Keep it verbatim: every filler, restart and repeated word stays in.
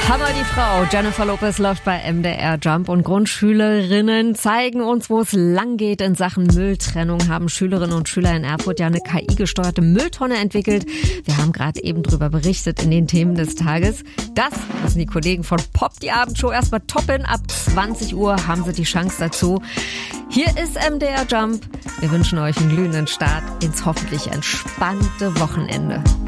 Hammer die Frau. Jennifer Lopez läuft bei M D R Jump und Grundschülerinnen zeigen uns, wo es lang geht in Sachen Mülltrennung. Haben Schülerinnen und Schüler in Erfurt ja eine K I-gesteuerte Mülltonne entwickelt. Wir haben gerade eben drüber berichtet in den Themen des Tages. Das müssen die Kollegen von Pop die Abendshow erstmal toppen. Ab zwanzig Uhr haben sie die Chance dazu. Hier ist M D R Jump. Wir wünschen euch einen glühenden Start ins hoffentlich entspannte Wochenende.